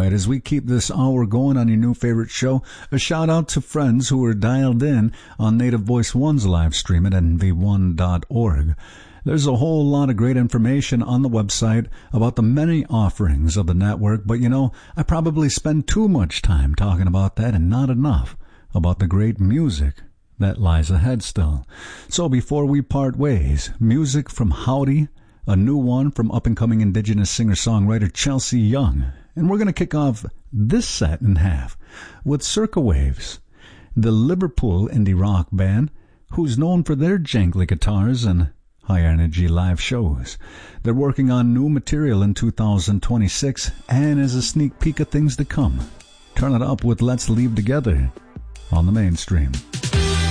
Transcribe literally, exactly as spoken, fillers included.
right, as we keep this hour going on your new favorite show, a shout out to friends who are dialed in on Native Voice One's live stream at N V one dot org. There's a whole lot of great information on the website about the many offerings of the network, but you know, I probably spend too much time talking about that and not enough about the great music that lies ahead still. So before we part ways, music from Howdy, a new one from up-and-coming Indigenous singer-songwriter Chelsea Young. And we're going to kick off this set in half with Circa Waves, the Liverpool indie rock band who's known for their jangly guitars and high-energy live shows. They're working on new material in two thousand twenty-six, and as a sneak peek of things to come, turn it up with Let's Leave Together on the mainstream.